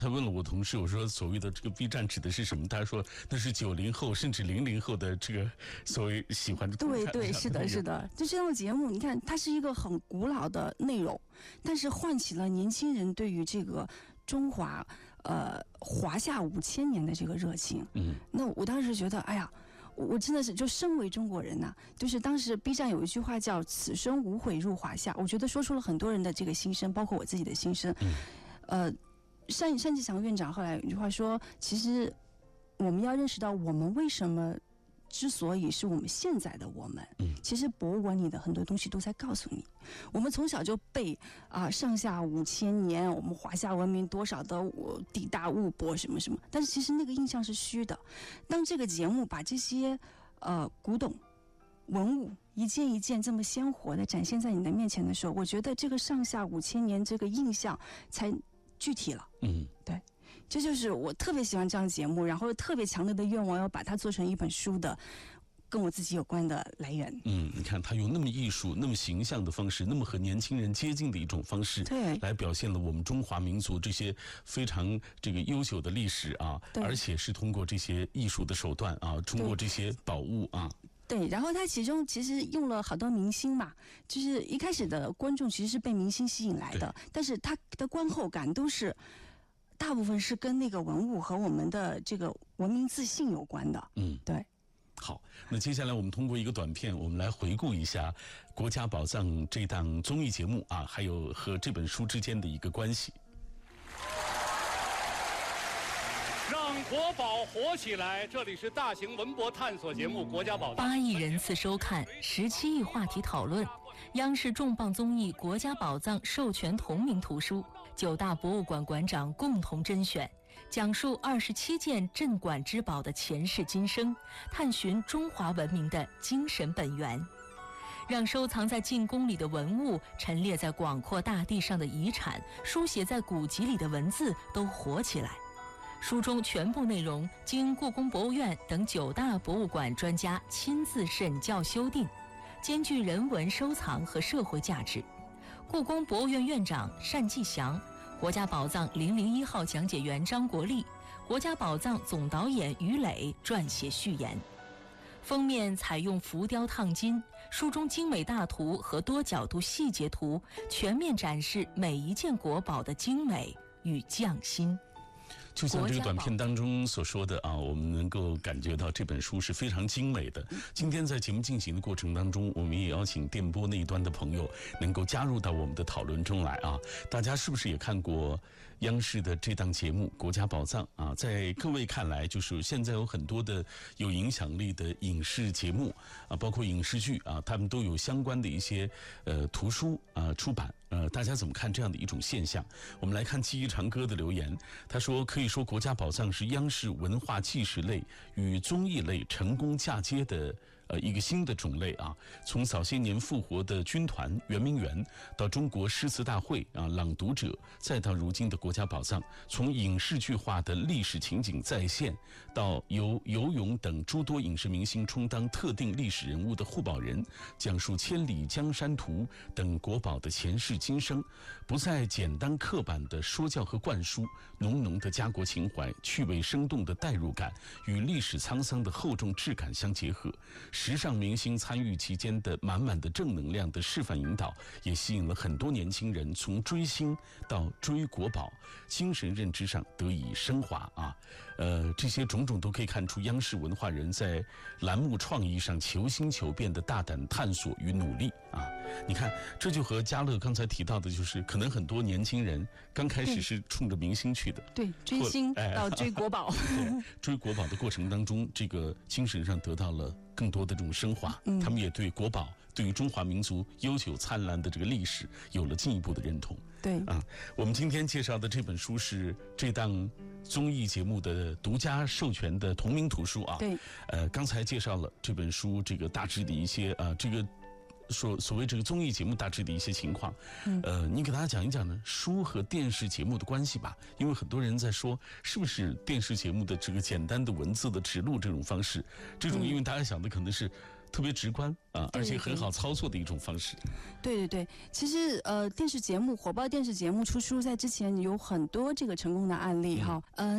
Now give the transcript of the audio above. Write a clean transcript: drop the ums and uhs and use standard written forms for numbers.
他问了我同事，我说所谓的这个 B 站指的是什么？他说那是90后甚至00后的这个所谓喜欢的。 对，是的，是的。就这档节目，你看它是一个很古老的内容，但是唤起了年轻人对于这个中华华夏5000年的这个热情。那我当时觉得，哎呀。我真的是就身为中国人呐，就是当时 B 站有一句话叫"此生无悔入华夏"，我觉得说出了很多人的这个心声，包括我自己的心声。单霁翔院长后来有一句话说，其实我们要认识到我们为什么之所以是我们现在的我们，其实博物馆里的很多东西都在告诉你，我们从小就背上下5000年，我们华夏文明多少的地大物博什么什么，但是其实那个印象是虚的。当这个节目把这些古董文物一件一件这么鲜活的展现在你的面前的时候，我觉得这个上下5000年这个印象才具体了。对。这就是我特别喜欢这样的节目，然后特别强烈的愿望要把它做成一本书的跟我自己有关的来源。 你看他用那么艺术、那么形象的方式，那么和年轻人接近的一种方式， 对， 来表现了我们中华民族这些非常这个优秀的历史啊，而且是通过这些艺术的手段啊，通过这些宝物啊。 对，然后他其中其实用了好多明星嘛，就是一开始的观众其实是被明星吸引来的，但是他的观后感都是大部分是跟那个文物和我们的这个文明自信有关的。对。 好，那接下来我们通过一个短片，我们来回顾一下《国家宝藏》这档综艺节目啊，还有和这本书之间的一个关系。 让国宝活起来！这里是大型文博探索节目《国家宝藏》，8 亿人次收看，17亿话题讨论。央视重磅综艺《国家宝藏》授权同名图书，9大博物馆馆长共同甄选，讲述27件镇馆之宝的前世今生，探寻中华文明的精神本源，让收藏在进宫里的文物、陈列在广阔大地上的遗产、书写在古籍里的文字都活起来。书中全部内容经故宫博物院等9大博物馆专家亲自审校修订，兼具人文收藏和社会价值。故宫博物院院长单霁翔、国家宝藏001号讲解员张国立、国家宝藏总导演于磊撰写序言。封面采用浮雕烫金，书中精美大图和多角度细节图全面展示每一件国宝的精美与匠心。 就像这个短片当中所说的啊，我们能够感觉到这本书是非常精美的。今天在节目进行的过程当中，我们也邀请电波那一端的朋友能够加入到我们的讨论中来啊。大家是不是也看过央视的这档节目《国家宝藏》啊？在各位看来，就是现在有很多的有影响力的影视节目啊，包括影视剧啊，他们都有相关的一些图书啊出版。大家怎么看这样的一种现象？我们来看记忆长歌的留言，他说可以说国家宝藏是央视文化纪实类与综艺类成功嫁接的一个新的种类啊。从早些年复活的军团圆明园，到中国诗词大会啊朗读者，再到如今的国家宝藏，从影视剧化的历史情景再现，到由游泳等诸多影视明星充当特定历史人物的护宝人，讲述千里江山图等国宝的前世今生，不再简单刻板的说教和灌输，浓浓的家国情怀，趣味生动的代入感与历史沧桑的厚重质感相结合，时尚明星参与期间的满满的正能量的示范引导，也吸引了很多年轻人从追星到追国宝，精神认知上得以升华啊。这些种种都可以看出央视文化人在栏目创意上求新求变的大胆探索与努力啊。你看，这就和嘉乐刚才提到的，就是可能很多年轻人刚开始是冲着明星去的， 对，追星到追国宝， 对，追国宝的过程当中，这个精神上得到了更多的这种升华，他们也对国宝，对于中华民族悠久灿烂的这个历史有了进一步的认同。 对啊，我们今天介绍的这本书是这档综艺节目的独家授权的同名图书啊。 对， 刚才介绍了这本书这个大致的一些这个所谓这个综艺节目大致的一些情况，你给大家讲一讲呢书和电视节目的关系吧，因为很多人在说是不是电视节目的这个简单的文字的指录这种方式，这种因为大家想的可能是特别直观啊，而且很好操作的一种方式。 对对对，其实电视节目火爆电视节目出书在之前有很多这个成功的案例哈。